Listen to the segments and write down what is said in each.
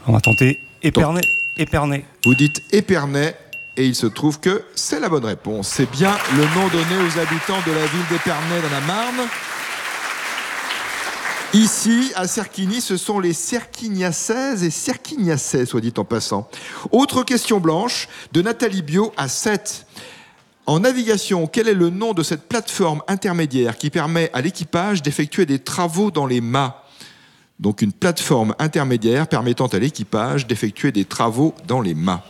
On va tenter Épernay. Épernay. Vous dites Épernay et il se trouve que c'est la bonne réponse. C'est bien le nom donné aux habitants de la ville d'Épernay dans la Marne. Ici, à Serquigny, ce sont les Serquignacaises et Serquignacais, soit dit en passant. Autre question blanche de Nathalie Biot à 7. En navigation, quel est le nom de cette plateforme intermédiaire qui permet à l'équipage d'effectuer des travaux dans les mâts ? Donc une plateforme intermédiaire permettant à l'équipage d'effectuer des travaux dans les mâts.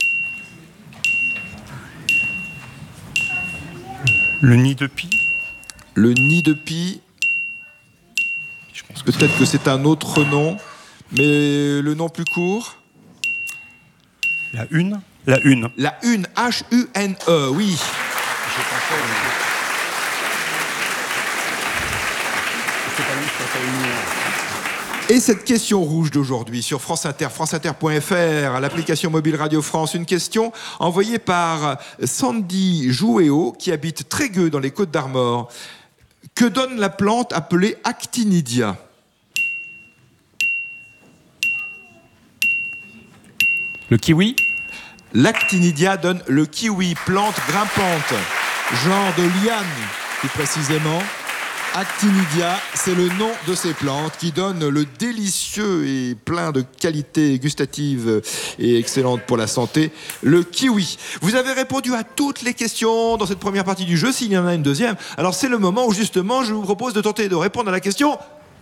Le nid de pie. Le nid de pie. Peut-être que c'est un autre nom, mais le nom plus court. La une. La une. La une, H-U-N-E, oui. Et cette question rouge d'aujourd'hui sur France Inter, franceinter.fr, l'application mobile Radio France, une question envoyée par Sandy Jouéo qui habite Trégueux dans les Côtes-d'Armor. Que donne la plante appelée Actinidia ? Le kiwi ? L'actinidia donne le kiwi, plante grimpante, genre de liane plus précisément. Actinidia, c'est le nom de ces plantes qui donnent le délicieux et plein de qualités gustatives et excellentes pour la santé, le kiwi. Vous avez répondu à toutes les questions dans cette première partie du jeu. S'il y en a une deuxième, alors c'est le moment où justement je vous propose de tenter de répondre à la question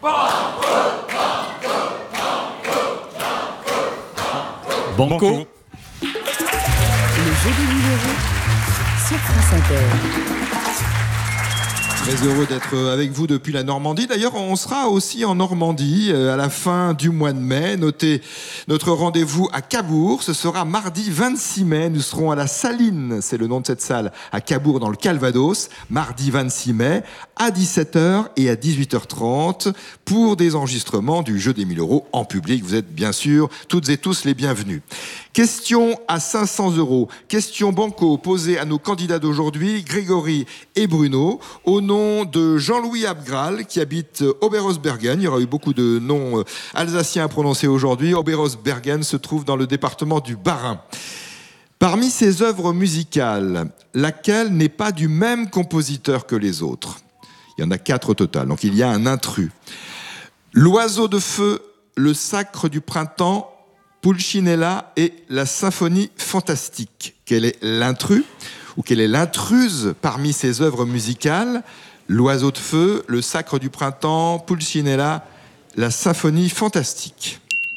Banco. Le jeu des numéros sur France Inter. Très heureux d'être avec vous depuis la Normandie. D'ailleurs, on sera aussi en Normandie à la fin du mois de mai. Notez notre rendez-vous à Cabourg. Ce sera mardi 26 mai. Nous serons à la Saline, c'est le nom de cette salle, à Cabourg dans le Calvados. Mardi 26 mai à 17h et à 18h30 pour des enregistrements du jeu des 1000 € en public. Vous êtes bien sûr toutes et tous les bienvenus. Question à 500 €. Question banco posée à nos candidats d'aujourd'hui, Grégory et Bruno, au nom de Jean-Louis Abgral, qui habite Oberhausbergen. Il y aura eu beaucoup de noms alsaciens à prononcer aujourd'hui. Oberhausbergen se trouve dans le département du Bas-Rhin. Parmi ses œuvres musicales, laquelle n'est pas du même compositeur que les autres ? Il y en a 4 au total, donc il y a un intrus. L'oiseau de feu, le sacre du printemps, Pulcinella et la symphonie fantastique. Quel est l'intrus ou quelle est l'intruse parmi ces œuvres musicales ? L'oiseau de feu, le sacre du printemps, Pulcinella, la symphonie fantastique.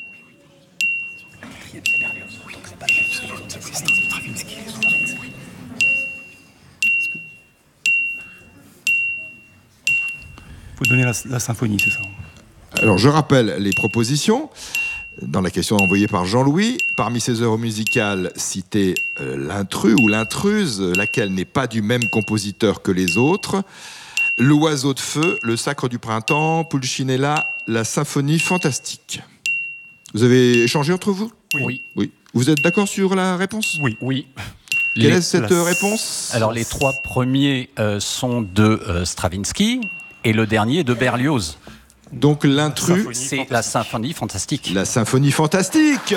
Faut donner la symphonie, c'est ça. Alors je rappelle les propositions. Dans la question envoyée par Jean-Louis, parmi ces œuvres musicales, citez l'intrus ou l'intruse, laquelle n'est pas du même compositeur que les autres. L'oiseau de feu, le sacre du printemps, Pulcinella, la symphonie fantastique. Vous avez échangé entre vous ? Oui. Vous êtes d'accord sur la réponse ? Oui. Quelle est cette réponse ? Alors les 3 premiers sont de Stravinsky et le dernier de Berlioz. Donc l'intrus, c'est la symphonie fantastique. La symphonie fantastique.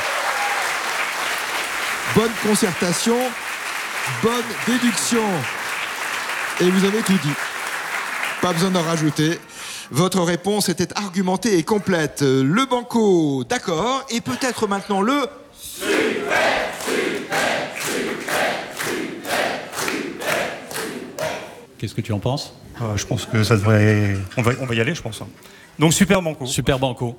Bonne concertation, bonne déduction. Et vous avez tout dit. Pas besoin d'en rajouter. Votre réponse était argumentée et complète. Le banco, d'accord. Et peut-être maintenant le... Super. Qu'est-ce que tu en penses ? Je pense que ça devrait... On va y aller, je pense. Donc, super banco. Super banco.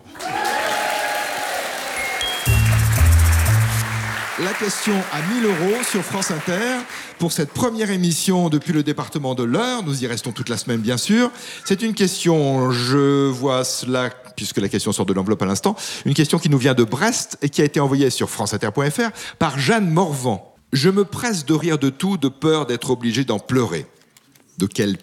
La question à 1000 € sur France Inter pour cette première émission depuis le département de l'Eure. Nous y restons toute la semaine, bien sûr. C'est une question, je vois cela, puisque la question sort de l'enveloppe à l'instant, une question qui nous vient de Brest et qui a été envoyée sur franceinter.fr par Jeanne Morvan. Je me presse de rire de tout, de peur d'être obligé d'en pleurer. De quelle